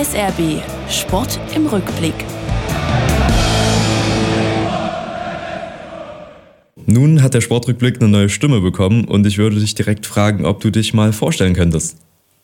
SRB Sport im Rückblick. Nun hat der Sportrückblick eine neue Stimme bekommen und ich würde dich direkt fragen, ob du dich mal vorstellen könntest.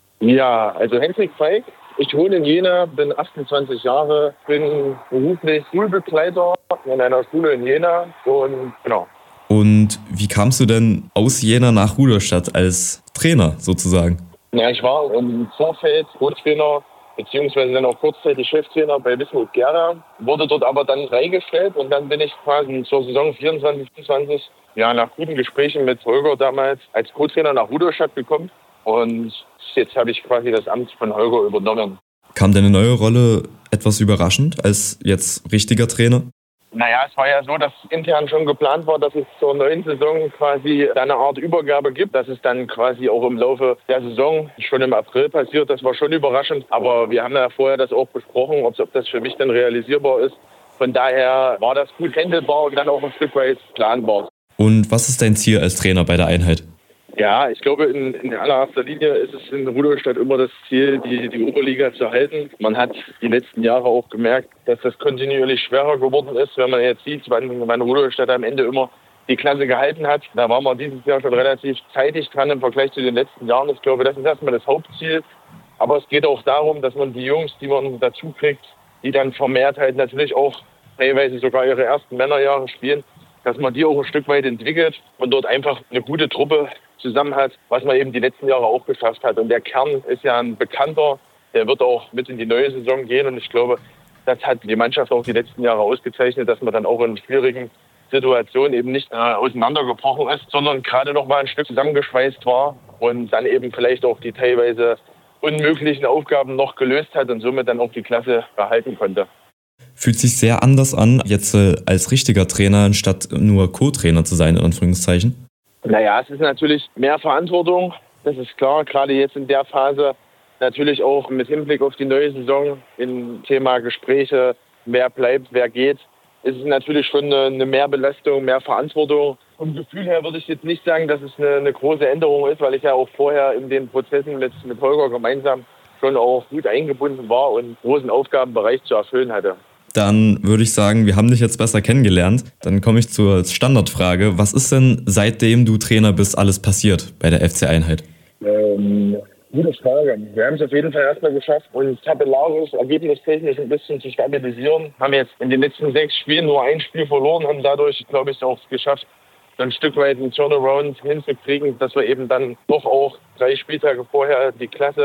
Ja, also Hendrik Feig. Ich wohne in Jena, bin 28 Jahre, bin beruflich Schulbegleiter in einer Schule in Jena und genau. Und wie kamst du denn aus Jena nach Rudolstadt als Trainer sozusagen? Ja, ich war im Vorfeld Co-Trainer beziehungsweise dann auch kurzzeitig Cheftrainer bei Wismut Gera, wurde dort aber dann freigestellt und dann bin ich quasi zur Saison 24/25 nach guten Gesprächen mit Holger damals als Co-Trainer nach Rudolstadt gekommen und jetzt habe ich quasi das Amt von Holger übernommen. Kam deine neue Rolle etwas überraschend als jetzt richtiger Trainer? Naja, es war ja so, dass intern schon geplant war, dass es zur neuen Saison quasi eine Art Übergabe gibt. Das ist dann quasi auch im Laufe der Saison schon im April passiert. Das war schon überraschend. Aber wir haben ja vorher das auch besprochen, ob das für mich dann realisierbar ist. Von daher war das gut handelbar und dann auch ein Stück weit planbar. Und was ist dein Ziel als Trainer bei der Einheit? Ja, ich glaube, in allererster Linie ist es in Rudolstadt immer das Ziel, die Oberliga zu halten. Man hat die letzten Jahre auch gemerkt, dass das kontinuierlich schwerer geworden ist, wenn man jetzt sieht, wann Rudolstadt am Ende immer die Klasse gehalten hat. Da waren wir dieses Jahr schon relativ zeitig dran im Vergleich zu den letzten Jahren. Ich glaube, das ist erstmal das Hauptziel. Aber es geht auch darum, dass man die Jungs, die man dazu kriegt, die dann vermehrt halt natürlich auch teilweise sogar ihre ersten Männerjahre spielen, dass man die auch ein Stück weit entwickelt und dort einfach eine gute Truppe zusammen hat, was man eben die letzten Jahre auch geschafft hat. Und der Kern ist ja ein Bekannter, der wird auch mit in die neue Saison gehen. Und ich glaube, das hat die Mannschaft auch die letzten Jahre ausgezeichnet, dass man dann auch in schwierigen Situationen eben nicht auseinandergebrochen ist, sondern gerade noch mal ein Stück zusammengeschweißt war und dann eben vielleicht auch die teilweise unmöglichen Aufgaben noch gelöst hat und somit dann auch die Klasse behalten konnte. Fühlt sich sehr anders an, jetzt als richtiger Trainer, anstatt nur Co-Trainer zu sein, in Anführungszeichen? Naja, es ist natürlich mehr Verantwortung, das ist klar, gerade jetzt in der Phase. Natürlich auch mit Hinblick auf die neue Saison im Thema Gespräche, wer bleibt, wer geht, ist es natürlich schon eine Mehrbelastung, mehr Verantwortung. Vom Gefühl her würde ich jetzt nicht sagen, dass es eine große Änderung ist, weil ich ja auch vorher in den Prozessen mit Holger gemeinsam schon auch gut eingebunden war und einen großen Aufgabenbereich zu erfüllen hatte. Dann würde ich sagen, wir haben dich jetzt besser kennengelernt. Dann komme ich zur Standardfrage. Was ist denn, seitdem du Trainer bist, alles passiert bei der FC-Einheit? Gute Frage. Wir haben es auf jeden Fall erstmal geschafft, uns tabellarisch, ergebnistechnisch ein bisschen zu stabilisieren. Haben jetzt in den letzten 6 Spielen nur ein Spiel verloren, haben dadurch, glaube ich, auch geschafft, so ein Stück weit einen Turnaround hinzukriegen, dass wir eben dann doch auch 3 Spieltage vorher die Klasse